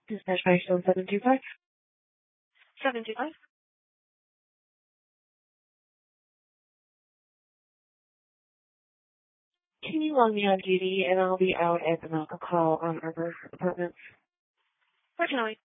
Dispatch Milestone 725. 725. Can you log me on duty and I'll be out at the medical call on Arbor Apartments? Fortunately.